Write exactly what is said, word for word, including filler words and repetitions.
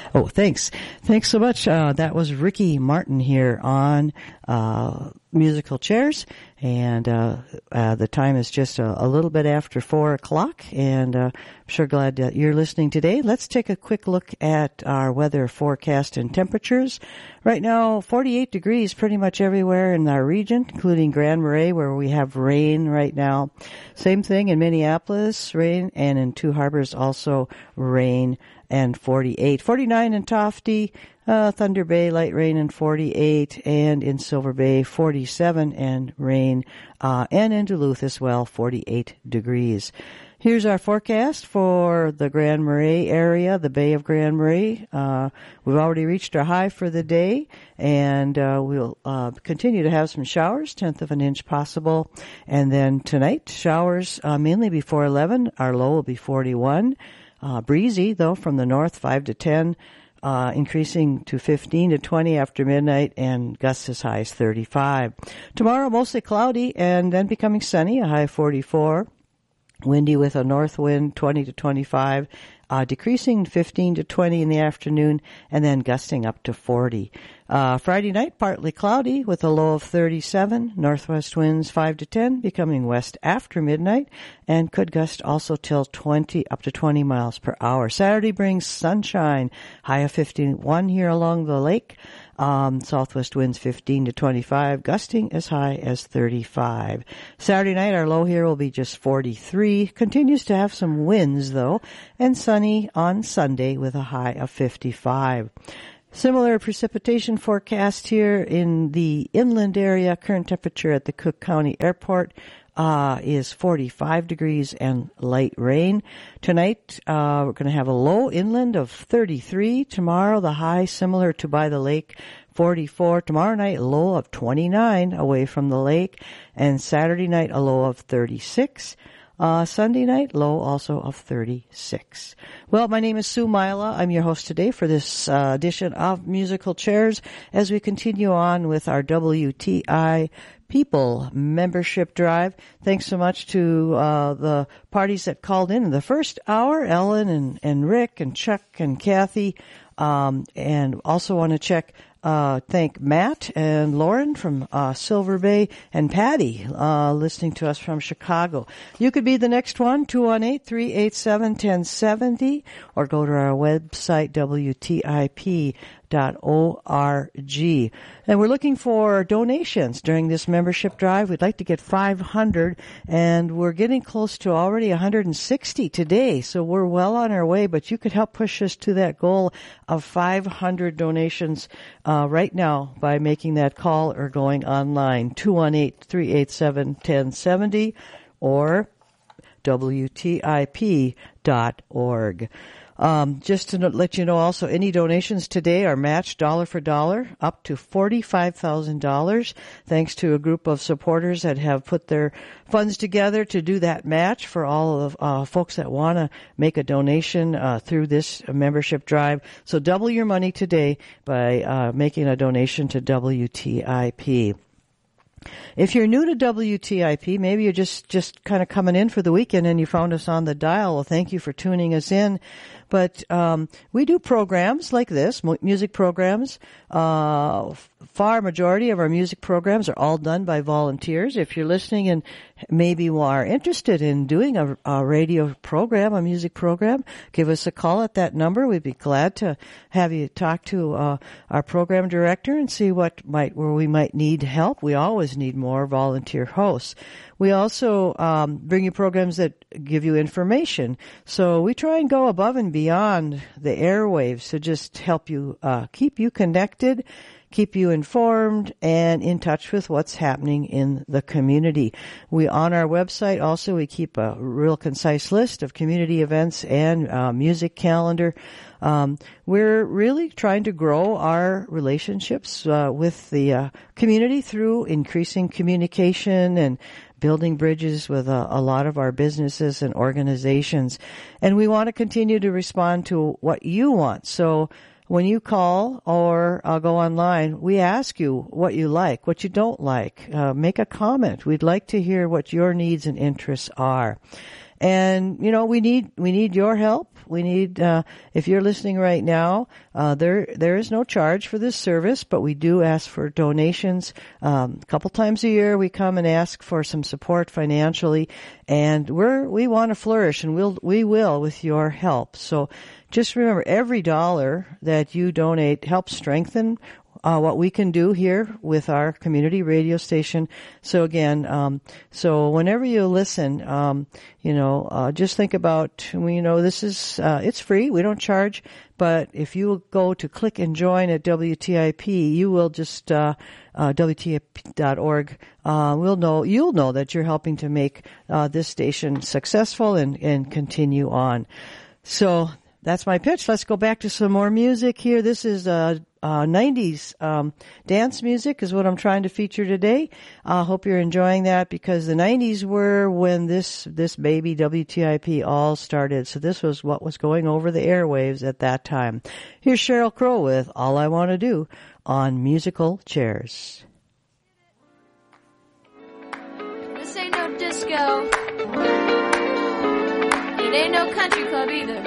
Oh, thanks. Thanks so much. Uh, that was Ricky Martin here on uh, Musical Chairs. And uh, uh, the time is just a, a little bit after four o'clock. And uh, I'm sure glad that you're listening today. Let's take a quick look at our weather forecast and temperatures. Right now, forty-eight degrees pretty much everywhere in our region, including Grand Marais, where we have rain right now. Same thing in Minneapolis, rain, and in Two Harbors also rain. And forty-eight, forty-nine in Tofty, uh, Thunder Bay, light rain, and forty-eight, and in Silver Bay, forty-seven and rain, uh, and in Duluth as well, forty-eight degrees. Here's our forecast for the Grand Marais area, the Bay of Grand Marais. Uh, we've already reached our high for the day, and uh, we'll uh, continue to have some showers, tenth of an inch possible. And then tonight, showers uh, mainly before eleven. Our low will be forty-one. Uh, breezy, though, from the north, five to ten, uh, increasing to fifteen to twenty after midnight, and gusts as high as thirty-five. Tomorrow, mostly cloudy, and then becoming sunny, a high of forty-four. Windy with a north wind, twenty to twenty-five, uh, decreasing fifteen to twenty in the afternoon, and then gusting up to forty. Uh, Friday night, partly cloudy with a low of thirty-seven, northwest winds five to ten, becoming west after midnight, and could gust also till twenty, up to twenty miles per hour. Saturday brings sunshine, high of fifty-one here along the lake. Um, southwest winds fifteen to twenty-five, gusting as high as thirty-five. Saturday night, our low here will be just forty-three. Continues to have some winds, though, and sunny on Sunday with a high of fifty-five. Similar precipitation forecast here in the inland area. Current temperature at the Cook County Airport uh is forty-five degrees and light rain. Tonight, uh we're going to have a low inland of thirty-three. Tomorrow, the high similar to by the lake, forty-four. Tomorrow night, low of twenty-nine away from the lake. And Saturday night, a low of thirty-six. Uh, Sunday night, low also of thirty-six. Well, my name is Sue Mila. I'm your host today for this uh, edition of Musical Chairs as we continue on with our W T I People membership drive. Thanks so much to uh, the parties that called in in the first hour, Ellen and, and Rick and Chuck and Kathy. Um, and also want to check Uh, thank Matt and Lauren from uh, Silver Bay and Patty uh, listening to us from Chicago. You could be the next one, two one eight, three eight seven, one zero seven zero, or go to our website, W T I P dot org. And we're looking for donations during this membership drive. We'd like to get five hundred, and we're getting close to already one hundred sixty today, so we're well on our way, but you could help push us to that goal of five hundred donations uh, right now by making that call or going online, two one eight, three eight seven, one zero seven zero or W T I P dot org. Um, just to let you know also, any donations today are matched dollar for dollar up to forty-five thousand dollars, thanks to a group of supporters that have put their funds together to do that match for all of uh, folks that want to make a donation uh, through this membership drive. So double your money today by uh, making a donation to W T I P. If you're new to W T I P, maybe you're just, just kind of coming in for the weekend and you found us on the dial. Well, thank you for tuning us in. But um, we do programs like this, music programs. Uh, far majority of our music programs are all done by volunteers. If you're listening and maybe you are interested in doing a, a radio program, a music program, give us a call at that number. We'd be glad to have you talk to uh, our program director and see what might where we might need help. We always need more volunteer hosts. We also um, bring you programs that give you information. So we try and go above and beyond the airwaves to just help you uh, keep you connected, keep you informed, and in touch with what's happening in the community. We, on our website, also, we keep a real concise list of community events and uh, music calendar. Um, we're really trying to grow our relationships uh, with the uh, community through increasing communication and building bridges with a, a lot of our businesses and organizations. And we want to continue to respond to what you want. So when you call or uh, go online, we ask you what you like, what you don't like. Uh, make a comment. We'd like to hear what your needs and interests are. And, you know, we need, we need your help. We need, uh, if you're listening right now, uh, there, there is no charge for this service, but we do ask for donations. Um, a couple times a year we come and ask for some support financially, and we're, we want to flourish, and we'll, we will with your help. So just remember, every dollar that you donate helps strengthen Uh, what we can do here with our community radio station. So again, um, so whenever you listen, um, you know, uh, just think about, you know, this is, uh, it's free. We don't charge, but if you go to click and join at W T I P, you will just, uh, uh, W T I P dot org, uh, we'll know, you'll know that you're helping to make, uh, this station successful and, and continue on. So that's my pitch. Let's go back to some more music here. This is, uh, Uh, nineties, um, dance music is what I'm trying to feature today. I uh, hope you're enjoying that, because the nineties were when this, this baby W T I P all started. So this was what was going over the airwaves at that time. Here's Sheryl Crow with All I Want to Do on Musical Chairs. This ain't no disco. It ain't no country club either.